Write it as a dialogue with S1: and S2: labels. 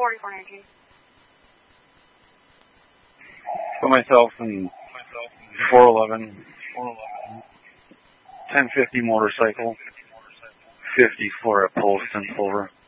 S1: 4419.
S2: Put myself in 411, 1050 motorcycle, 54 at Post and Silver.